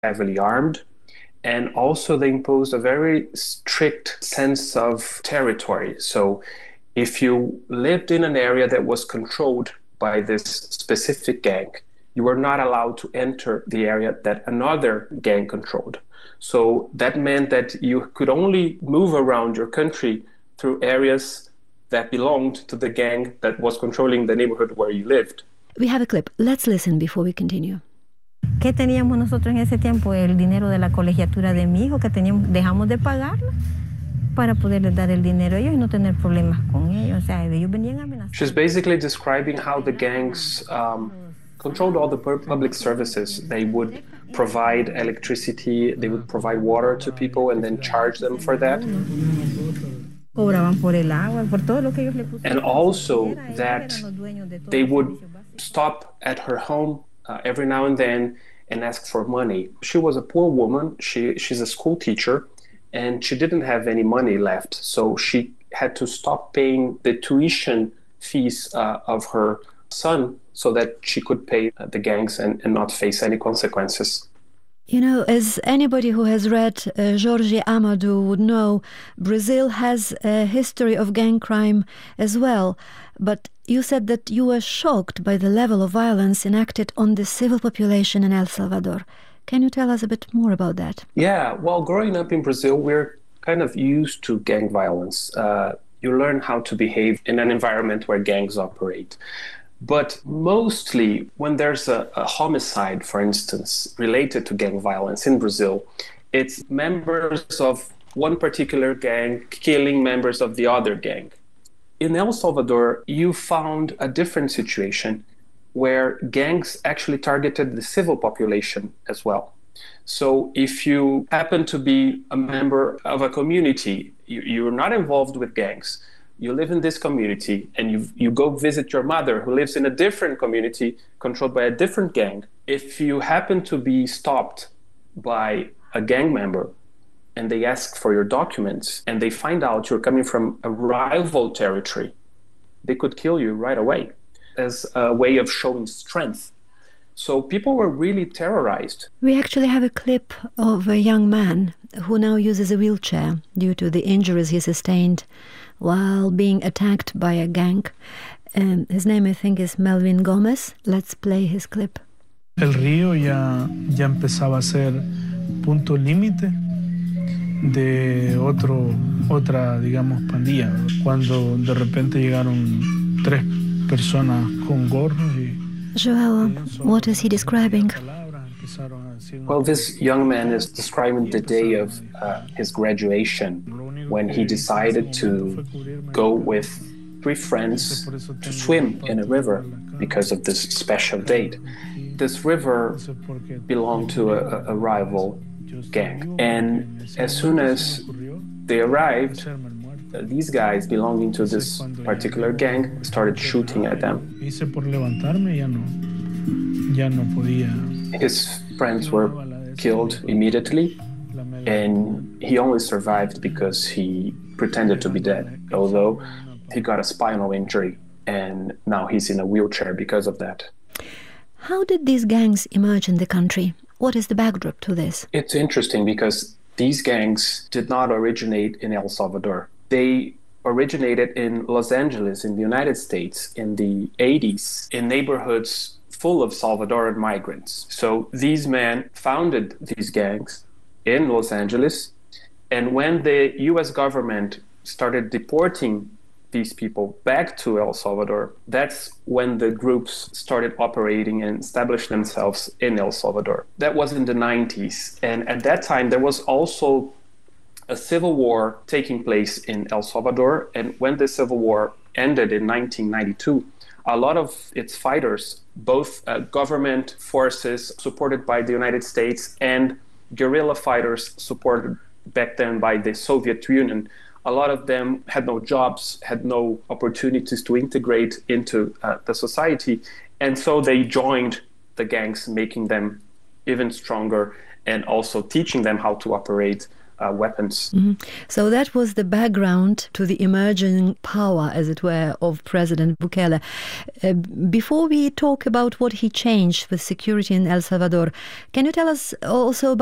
heavily armed. And also they imposed a very strict sense of territory. So if you lived in an area that was controlled by this specific gang, you were not allowed to enter the area that another gang controlled. So that meant that you could only move around your country through areas that belonged to the gang that was controlling the neighborhood where you lived. We have a clip. Let's listen before we continue. ¿Qué teníamos nosotros en ese tiempo? El dinero de la colegiatura de mi hijo, que dejamos de pagarla para poderles dar el dinero a ellos y no tener problemas con ellos. O sea, ellos venían a amenazar. She's basically describing how the gangs controlled all the public services. They would provide electricity, they would provide water to people and then charge them for that. Cobraban por el agua, por todo lo que ellos le pusieron. And also that they would stop at her home every now and then and ask for money. She was a poor woman. She's a school teacher and she didn't have any money left. So she had to stop paying the tuition fees of her son so that she could pay the gangs and not face any consequences. You know, as anybody who has read Jorge Amado would know, Brazil has a history of gang crime as well. But you said that you were shocked by the level of violence enacted on the civil population in El Salvador. Can you tell us a bit more about that? Yeah, well, growing up in Brazil, we're kind of used to gang violence. You learn how to behave in an environment where gangs operate. But mostly when there's a homicide, for instance, related to gang violence in Brazil, it's members of one particular gang killing members of the other gang. In El Salvador, you found a different situation where gangs actually targeted the civil population as well. So if you happen to be a member of a community, you're not involved with gangs, you live in this community and you go visit your mother who lives in a different community controlled by a different gang. If you happen to be stopped by a gang member and they ask for your documents and they find out you're coming from a rival territory, they could kill you right away as a way of showing strength. So people were really terrorized. We actually have a clip of a young man who now uses a wheelchair due to the injuries he sustained while being attacked by a gang. His name, I think, is Melvin Gomez. Let's play his clip. El río ya empezaba a ser punto límite de otra, digamos, pandilla. Cuando de repente llegaron 3 personas con gorros y... Joao, what is he describing? Well, this young man is describing the day of his graduation when he decided to go with 3 friends to swim in a river because of this special date. This river belonged to a rival gang. And as soon as they arrived, these guys belonging to this particular gang started shooting at them. His friends were killed immediately, and he only survived because he pretended to be dead, although he got a spinal injury, and now he's in a wheelchair because of that. How did these gangs emerge in the country? What is the backdrop to this? It's interesting because these gangs did not originate in El Salvador. They originated in Los Angeles, in the United States, in the 80s, in neighborhoods full of Salvadoran migrants. So these men founded these gangs in Los Angeles, and when the US government started deporting these people back to El Salvador, that's when the groups started operating and established themselves in El Salvador. That was in the 90s, and at that time there was also a civil war taking place in El Salvador, and when the civil war ended in 1992, a lot of its fighters, both government forces supported by the United States and guerrilla fighters supported back then by the Soviet Union, a lot of them had no jobs, had no opportunities to integrate into the society, and so they joined the gangs, making them even stronger and also teaching them how to operate weapons. Mm-hmm. So that was the background to the emerging power, as it were, of President Bukele. Before we talk about what he changed with security in El Salvador, can you tell us also